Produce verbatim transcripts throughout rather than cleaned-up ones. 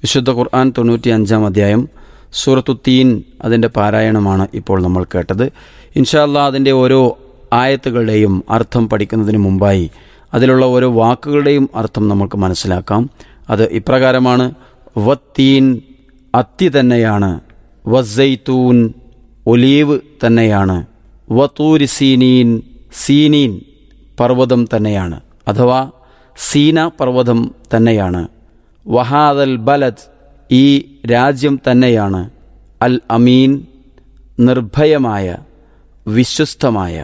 വിശുദ്ധ ഖുർആൻ തൊണ്ണൂറ്റി അഞ്ചാം അധ്യായം സൂറത്തു തീൻ അതിൻ്റെ പാരായണമാണ് ഇപ്പോൾ നമ്മൾ കേട്ടത്. ഇൻഷാ അല്ലാഹ് അതിൻ്റെ ഓരോ ആയത്തുകളുടെയും അർത്ഥം പഠിക്കുന്നതിന് മുമ്പായി അതിലുള്ള ഓരോ വാക്കുകളുടെയും അർത്ഥം നമുക്ക് മനസ്സിലാക്കാം. അത് ഇപ്രകാരമാണ്: വത്തീൻ അത്തി തന്നെയാണ്, വസ്സൈത്തൂൻ ഒലീവ് തന്നെയാണ്, വതൂരി സീനീൻ സീനീൻ പർവ്വതം തന്നെയാണ് അഥവാ സീന പർവ്വതം തന്നെയാണ്, വഹാദൽ ബലദ് ഈ രാജ്യം തന്നെയാണ്, അൽ അമീൻ നിർഭയമായ വിശ്വസ്തമായ,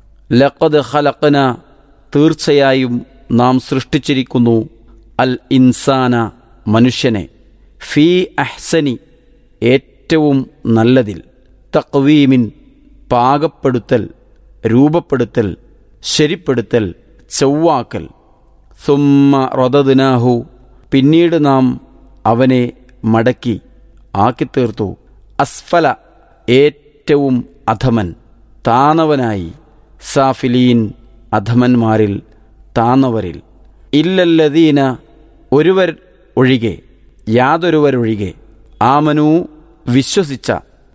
ലഖദ് ഖലഖന തീർച്ചയായും നാം സൃഷ്ടിച്ചിരിക്കുന്നു, അൽ ഇൻസാന മനുഷ്യനെ, ഫീ അഹ്സനി ഏറ്റവും നല്ലതിൽ, തഖ്വീമിൻ പാകപ്പെടുത്തൽ, രൂപപ്പെടുത്തൽ, ശരിപ്പെടുത്തൽ, ചൊവ്വാക്കൽ, സുമ്മ റദദ്നാഹു പിന്നീട് നാം അവനെ മടക്കി ആക്കിത്തീർത്തു, അസ്ഫല ഏറ്റവും അധമൻ താന്നവനായി, സാഫിലീൻ അധമന്മാരിൽ താന്നവരിൽ, ഇല്ലല്ലദീന ഒരുവർ ഒഴികെ യാതൊരുവരൊഴികെ, ആമനു വിശ്വസിച്ച,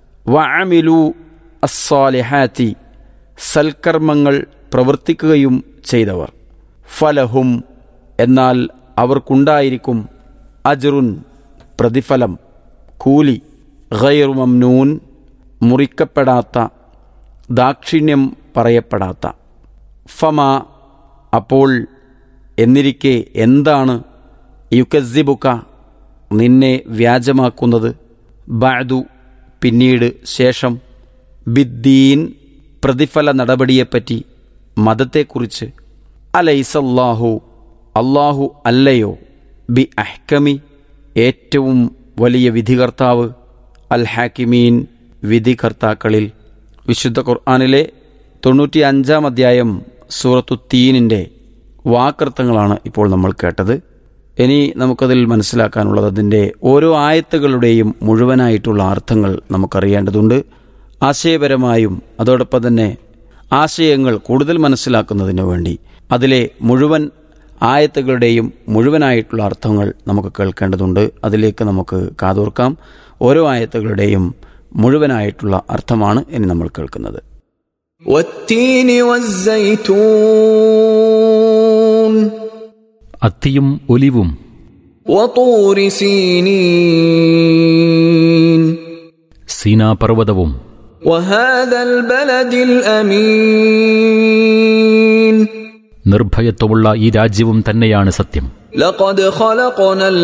വഅമിലു അസ്സാലിഹാത്തി സൽക്കർമ്മങ്ങൾ പ്രവർത്തിക്കുകയും ചെയ്തവർ, ഫലഹും എന്നാൽ അവർക്കുണ്ടായിരിക്കും, അജ്റുൻ പ്രതിഫലം, കൂലി, ഗൈറു മംനൂൻ മുറിക്കപ്പെടാത്ത, ദാക്ഷിണ്യം പറയപ്പെടാത്ത. ഫമ അപ്പോൾ എന്നിരിക്കെ എന്താണ്, യുകസ്സിബുക നിന്നെ വ്യാജമാക്കുന്നത്, ബഅദു പിന്നീട് ശേഷം, ബിദ്ദീൻ പ്രതിഫല നടപടിയെപ്പറ്റി മതത്തെക്കുറിച്ച്, അലൈസല്ലാഹു അല്ലാഹു അല്ലയോ, ബി അഹ്കമി ഏറ്റവും വലിയ വിധികർത്താവ്, അൽ ഹാക്കിമീൻ വിധികർത്താക്കളിൽ. വിശുദ്ധ ഖുർആനിലെ തൊണ്ണൂറ്റി അഞ്ചാം അധ്യായം സൂറത്തു തീനിൻ്റെ വാക്കർത്ഥങ്ങളാണ് ഇപ്പോൾ നമ്മൾ കേട്ടത്. ഇനി നമുക്കതിൽ മനസ്സിലാക്കാനുള്ളത് അതിൻ്റെ ഓരോ ആയത്തുകളുടെയും മുഴുവനായിട്ടുള്ള അർത്ഥങ്ങൾ നമുക്കറിയേണ്ടതുണ്ട്. ആശയപരമായും അതോടൊപ്പം തന്നെ ആശയങ്ങൾ കൂടുതൽ മനസ്സിലാക്കുന്നതിന് വേണ്ടി അതിലെ മുഴുവൻ ആയത്തുകളുടെയും മുഴുവനായിട്ടുള്ള അർത്ഥങ്ങൾ നമുക്ക് കേൾക്കേണ്ടതുണ്ട്. അതിലേക്ക് നമുക്ക് കാതോർക്കാം. ഓരോ ആയത്തുകളുടെയും മുഴുവനായിട്ടുള്ള അർത്ഥമാണ് ഇനി നമ്മൾ കേൾക്കുന്നത്. വത്തീനി വസ്സൈത്തൂൻ അത്തിയും ഒലിവും, വതൂരി സീനീൻ സീനാ പർവ്വതവും, വഹാദൽ ബലദിൽ അമീൻ നിർഭയത്വമുള്ള ഈ രാജ്യവും തന്നെയാണ് സത്യം. ലഖദ് ഖലഖനൽ